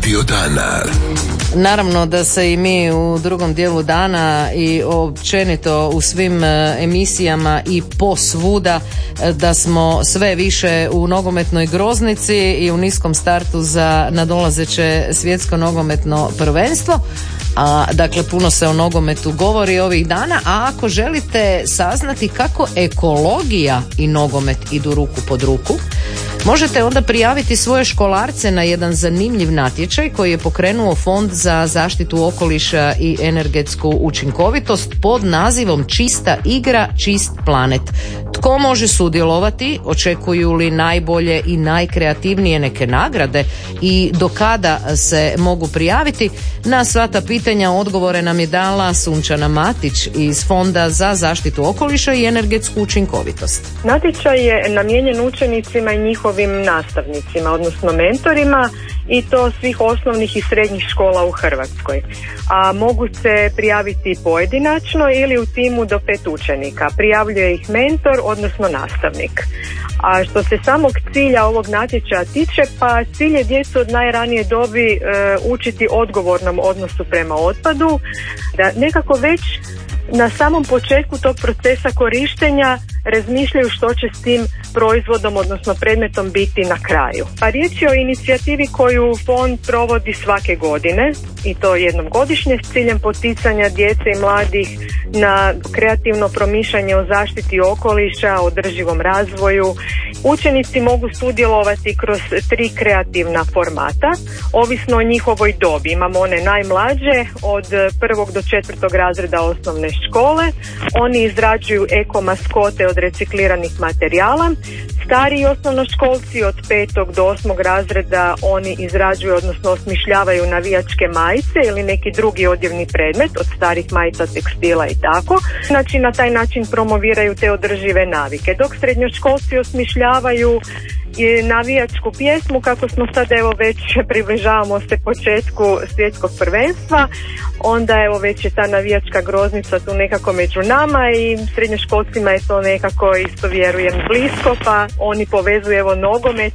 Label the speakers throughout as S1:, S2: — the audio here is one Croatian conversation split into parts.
S1: Radio dana.
S2: Naravno da se i mi u drugom dijelu dana i općenito u svim emisijama i posvuda da smo sve više u nogometnoj groznici i u niskom startu za nadolazeće svjetsko nogometno prvenstvo. Dakle, puno se o nogometu govori ovih dana, a ako želite saznati kako ekologija i nogomet idu ruku pod ruku, možete onda prijaviti svoje školarce na jedan zanimljiv natječaj koji je pokrenuo Fond za zaštitu okoliša i energetsku učinkovitost pod nazivom Čista igra, čist planet. Tko može sudjelovati, očekuju li najbolje i najkreativnije neke nagrade i do kada se mogu prijaviti? Na sva ta pitanja odgovore nam je dala Sunčana Matić iz Fonda za zaštitu okoliša i energetsku učinkovitost.
S3: Natječaj je namijenjen učenicima i njihovim nastavnicima, odnosno mentorima, i to svih osnovnih i srednjih škola u Hrvatskoj. A mogu se prijaviti pojedinačno ili u timu do 5 učenika. Prijavljuje ih mentor, odnosno nastavnik. A što se samog cilja ovog natječaja tiče, pa cilj je djecu od najranije dobi učiti odgovornom odnosu prema otpadu, da nekako već na samom početku tog procesa korištenja razmišljaju što će s tim proizvodom, odnosno predmetom biti na kraju. A riječ je o inicijativi koju fond provodi svake godine, i to jednom godišnje, s ciljem poticanja djece i mladih na kreativno promišljanje o zaštiti okoliša, održivom razvoju. Učenici mogu sudjelovati kroz 3 kreativna formata, ovisno o njihovoj dobi. Imamo one najmlađe od 1. do 4. razreda osnovne škole. Oni izrađuju eko maskote od recikliranih materijala. Stariji osnovnoškolci od 5. do 8. razreda oni izrađuju, odnosno osmišljavaju navijačke majice ili neki drugi odjevni predmet od starih majica, tekstila i tako. Znači, na taj način promoviraju te održive navike. Dok srednjoškolci osmišljavaju navijačku pjesmu, kako smo sad evo već približavamo se početku svjetskog prvenstva, onda evo već je ta navijačka groznica tu nekako među nama i srednjoškolcima je to nekako, isto vjerujem, blisko, pa oni povezuju evo nogomet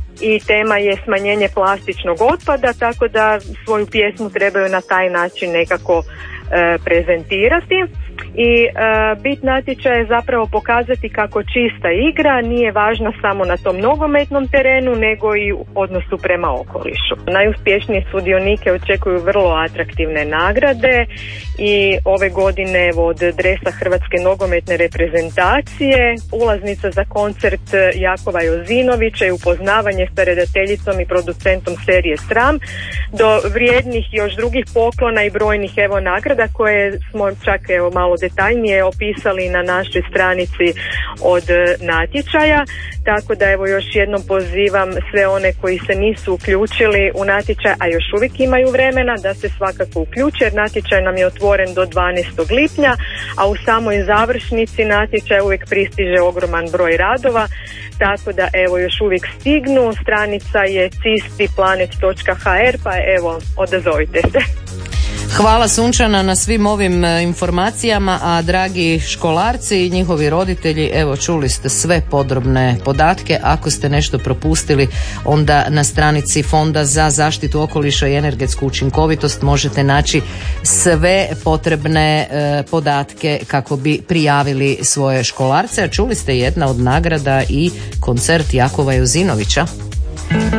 S3: i tema je smanjenje plastičnog otpada, tako da svoju pjesmu trebaju na taj način nekako prezentirati. I bit natječaja je zapravo pokazati kako čista igra nije važna samo na tom nogometnom terenu, nego i u odnosu prema okolišu. Najuspješnije sudionike očekuju vrlo atraktivne nagrade i ove godine od dresa Hrvatske nogometne reprezentacije, ulaznica za koncert Jakova Jozinovića i upoznavanje sa redateljicom i producentom serije Sram, do vrijednih još drugih poklona i brojnih evo nagrada koje smo čak evo malo detaljnije opisali na našoj stranici od natječaja, tako da evo još jednom pozivam sve one koji se nisu uključili u natječaj, a još uvijek imaju vremena, da se svakako uključe, jer natječaj nam je otvoren do 12. lipnja, a u samoj završnici natječaja uvijek pristiže ogroman broj radova, tako da evo još uvijek stignu. Stranica je čistiplanet.hr, pa evo odazovite se.
S2: Hvala Sunčana na svim ovim informacijama, a dragi školarci i njihovi roditelji, evo čuli ste sve podrobne podatke. Ako ste nešto propustili, onda na stranici Fonda za zaštitu okoliša i energetsku učinkovitost možete naći sve potrebne podatke kako bi prijavili svoje školarce. A čuli ste, jedna od nagrada i koncert Jakova Jozinovića.